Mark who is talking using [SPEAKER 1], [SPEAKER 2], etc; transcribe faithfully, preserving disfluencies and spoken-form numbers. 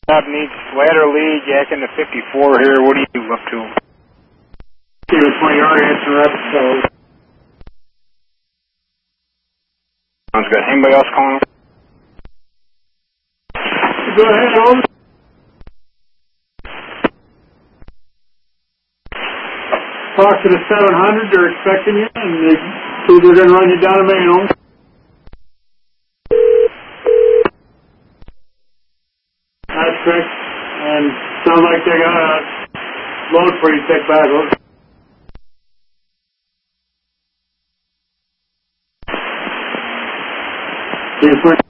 [SPEAKER 1] Job needs ladder lead, jack into fifty-four here. What are you up to?
[SPEAKER 2] Zero twenty yard answer up, so.
[SPEAKER 1] Sounds good. Anybody else calling?
[SPEAKER 2] Go ahead, Holmes. Talk to the seven hundred, they're expecting you, and they say they're going to run you down a main, Holmes. That's correct. And sounds like they got a load for you to take back, Holmes.